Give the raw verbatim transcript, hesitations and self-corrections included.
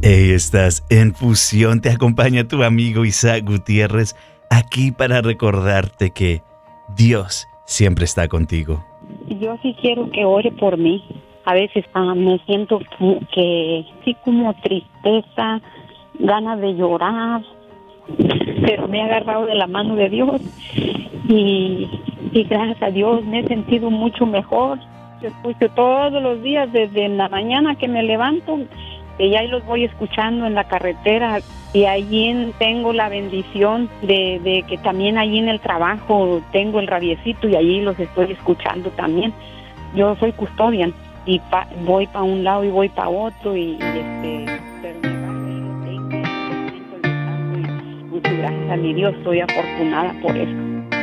Hey, estás en Fusión, te acompaña tu amigo Isaac Gutiérrez, aquí para recordarte que Dios siempre está contigo. Yo sí quiero que ore por mí. A veces ah, me siento como que sí, como tristeza, ganas de llorar, pero me he agarrado de la mano de Dios y, y gracias a Dios me he sentido mucho mejor. Yo escucho todos los días desde la mañana que me levanto, que ya los voy escuchando en la carretera, y allí tengo la bendición de, de que también allí en el trabajo tengo el radiecito y allí los estoy escuchando también. Yo soy custodian y pa, voy para un lado y voy para otro, y, y este, pero me agarro y lo tengo y lo siento, y muchas gracias a mi Dios, estoy afortunada por eso.